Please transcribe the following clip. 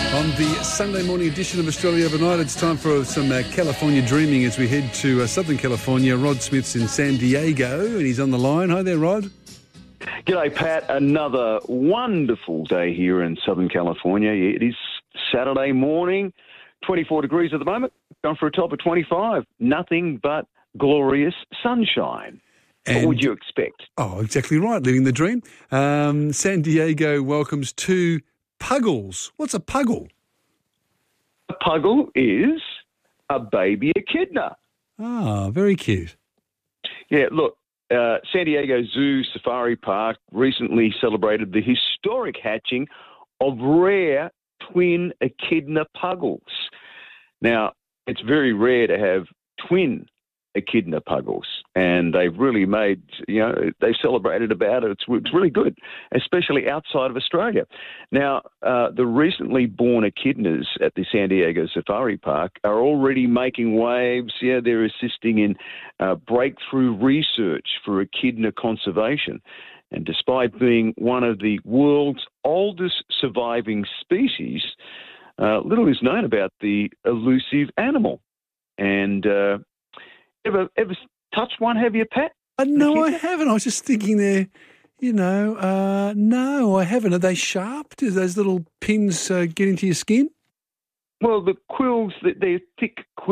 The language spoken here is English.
On the Sunday morning edition of Australia Overnight, it's time for some California dreaming as we head to Southern California. Rod Smith's in San Diego and he's on the line. Hi there, Rod. G'day, Pat. Another wonderful day here in Southern California. It is Saturday morning, 24 degrees at the moment, going for a top of 25. Nothing but glorious sunshine. What would you expect? Oh, exactly right, living the dream. San Diego welcomes two puggles. What's a puggle? A puggle is a baby echidna. Ah, very cute. Yeah, look, San Diego Zoo Safari Park recently celebrated the historic hatching of rare twin echidna puggles. Now, it's very rare to have twin echidna puggles, and they've really made, they've celebrated about it. It's really good, especially outside of Australia. Now, the recently born echidnas at the San Diego Safari Park are already making waves. Yeah, they're assisting in breakthrough research for echidna conservation. And despite being one of the world's oldest surviving species, little is known about the elusive animal. And ever touched one, have you, Pat? No, I haven't. I was just thinking there, no, I haven't. Are they sharp? Do those little pins get into your skin? Well, the quills, they're thick quills.